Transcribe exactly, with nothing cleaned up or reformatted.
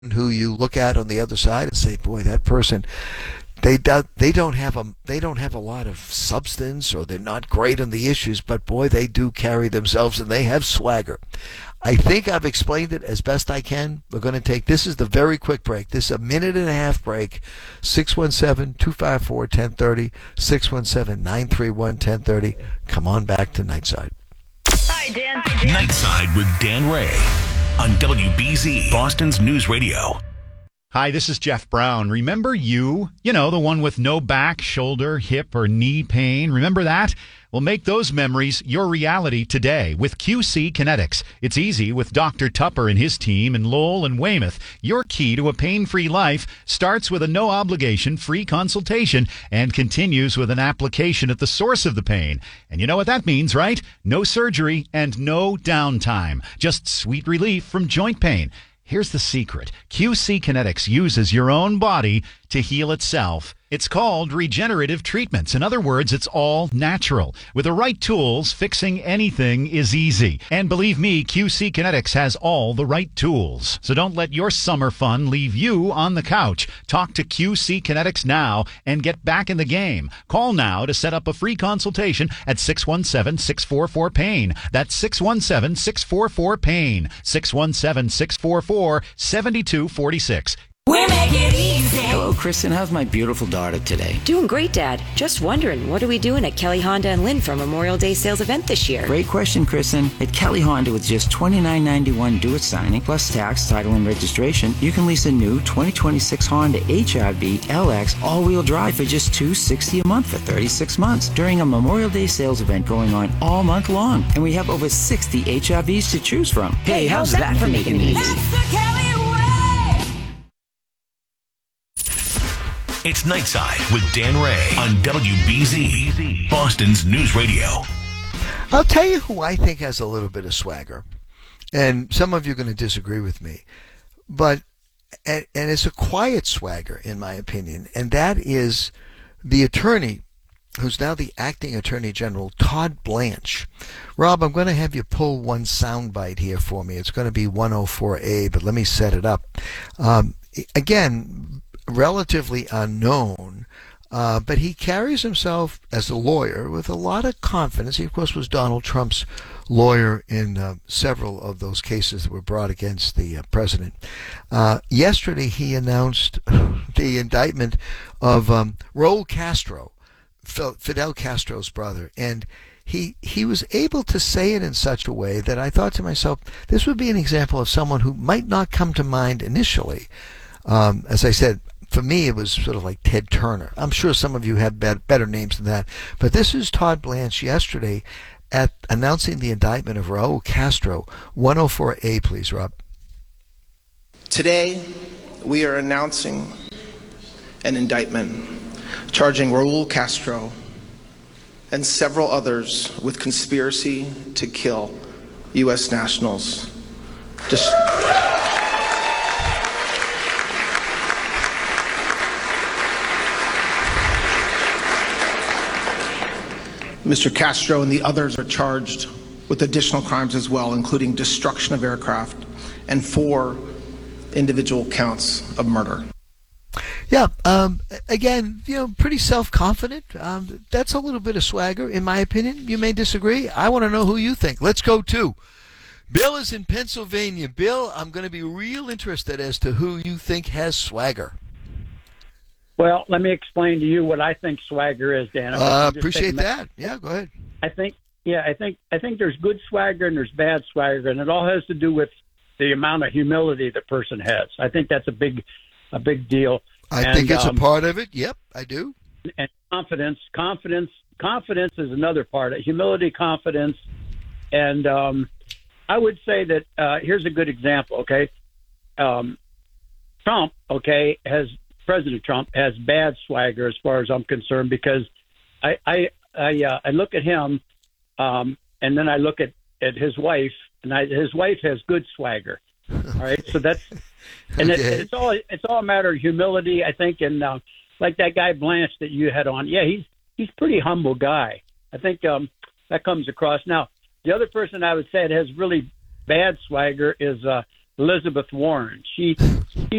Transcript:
who you look at on the other side and say, boy, that person, they do, they don't have a they don't have a lot of substance, or they're not great on the issues, but boy, they do carry themselves and they have swagger. I think I've explained it as best I can. We're going to take, this is the very quick break. This is a minute and a half break. six one seven, two five four, one zero three zero, six one seven, nine three one, one zero three zero. Come on back to Nightside. Hi, Dan. Nightside with Dan Ray on W B Z, Boston's News Radio. Hi, this is Jeff Brown. Remember you? You know, the one with no back, shoulder, hip, or knee pain. Remember that? Well, make those memories your reality today with Q C Kinetics. It's easy with Doctor Tupper and his team in Lowell and Weymouth. Your key to a pain-free life starts with a no-obligation free consultation and continues with an application at the source of the pain. And you know what that means, right? No surgery and no downtime. Just sweet relief from joint pain. Here's the secret. Q C Kinetics uses your own body to heal itself. It's called regenerative treatments. In other words, it's all natural. With the right tools, fixing anything is easy. And believe me, Q C Kinetics has all the right tools. So don't let your summer fun leave you on the couch. Talk to Q C Kinetics now and get back in the game. Call now to set up a free consultation at six one seven, six four four, PAIN. That's six one seven, six four four, PAIN. six one seven, six four four, seven two four six. We make it easy. Hello, Kristen. How's my beautiful daughter today? Doing great, Dad. Just wondering, what are we doing at Kelly Honda and Lynn for Memorial Day sales event this year? Great question, Kristen. At Kelly Honda, with just twenty-nine ninety-one due at signing, plus tax, title, and registration, you can lease a new twenty twenty-six Honda H R V L X all-wheel drive for just two hundred sixty dollars a month for thirty-six months during a Memorial Day sales event going on all month long. And we have over sixty H R Vs to choose from. Hey, how's that for making it easy? That's the Kelly way. It's Nightside with Dan Ray on W B Z, Boston's News Radio. I'll tell you who I think has a little bit of swagger, and some of you are going to disagree with me, but and, and it's a quiet swagger in my opinion, and that is the attorney who's now the acting Attorney General, Todd Blanche. Rob, I'm going to have you pull one soundbite here for me. It's going to be one oh four A, but let me set it up. Um, again, relatively unknown, uh, but he carries himself as a lawyer with a lot of confidence. He, of course, was Donald Trump's lawyer in uh, several of those cases that were brought against the uh, president. Uh, yesterday, he announced the indictment of um, Raul Castro, Fidel Castro's brother, and he he was able to say it in such a way that I thought to myself, this would be an example of someone who might not come to mind initially. Um, as I said, for me, it was sort of like Ted Turner. I'm sure some of you have better names than that. But this is Todd Blanche yesterday at announcing the indictment of Raul Castro. one oh four A, please, Rob. Today, we are announcing an indictment charging Raul Castro and several others with conspiracy to kill U S nationals. Just Mister Castro and the others are charged with additional crimes as well, including destruction of aircraft and four individual counts of murder. Yeah, um, again, you know, pretty self-confident. Um, that's a little bit of swagger, in my opinion. You may disagree. I want to know who you think. Let's go to Bill is in Pennsylvania. Bill, I'm going to be real interested as to who you think has swagger. Well, let me explain to you what I think swagger is, Dan. Uh, appreciate that. Yeah, go ahead. I think, yeah, I think, I think there's good swagger and there's bad swagger, and it all has to do with the amount of humility the person has. I think that's a big, a big deal. I and, think it's um, a part of it. Yep, I do. And confidence, confidence, confidence is another part. Humility, confidence, and um, I would say that uh, here's a good example. Okay, um, Trump, okay, has President Trump has bad swagger as far as I'm concerned, because I I I, uh, I look at him, um, and then I look at, at his wife, and I, his wife has good swagger. All right, so that's and Okay. it, it's all it's all a matter of humility, I think, and uh, like that guy Blanche that you had on, yeah, he's he's a pretty humble guy. I think um, that comes across. Now, the other person I would say that has really bad swagger is uh, Elizabeth Warren. She she